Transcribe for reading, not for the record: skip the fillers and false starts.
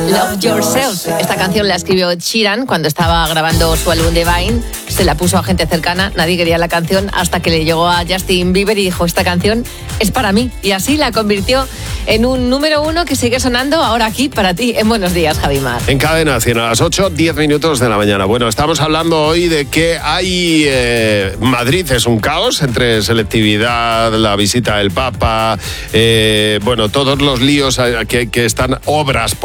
Love Yourself. Esta canción la escribió Ed Sheeran cuando estaba grabando su álbum Divine. Se la puso a gente cercana, nadie quería la canción hasta que le llegó a Justin Bieber y dijo, esta canción es para mí. Y así la convirtió en un número 1 que sigue sonando ahora aquí para ti en Buenos Días, Javimar. En Cadena 100 a las 8, 10 minutos de la mañana. Bueno, estamos hablando hoy de que hay... Madrid es un caos entre selectividad, la visita del Papa, bueno, todos los líos que están, obras